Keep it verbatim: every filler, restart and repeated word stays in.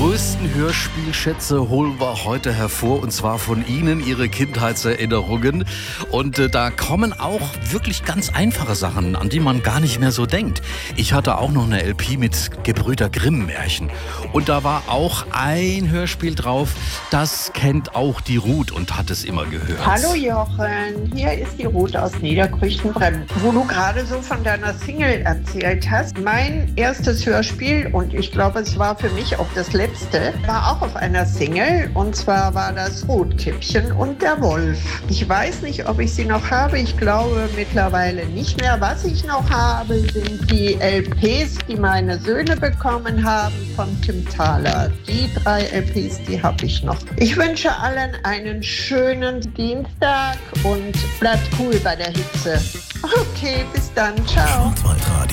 größten Hörspielschätze holen wir heute hervor, und zwar von Ihnen, Ihre Kindheitserinnerungen. Und äh, da kommen auch wirklich ganz einfache Sachen, an die man gar nicht mehr so denkt. Ich hatte auch noch eine L P mit Gebrüder Grimm Märchen. Und da war auch ein Hörspiel drauf, das kennt auch die Ruth und hat es immer gehört. Hallo Jochen, hier ist die Ruth aus Niederkrüchten-Bremen. Wo du gerade so von deiner Single erzählt hast, mein erstes Hörspiel, und ich glaube, es war für mich auch das letzte, war auch auf einer Single, und zwar war das Rotkäppchen und der Wolf. Ich weiß nicht, ob ich sie noch habe, ich glaube mittlerweile nicht mehr. Was ich noch habe, sind die L Ps, die meine Söhne bekommen haben von Tim Thaler. Die drei L Ps, die habe ich noch. Ich wünsche allen einen schönen Dienstag und bleibt cool bei der Hitze. Okay, bis dann, ciao. Schwarzwaldradio.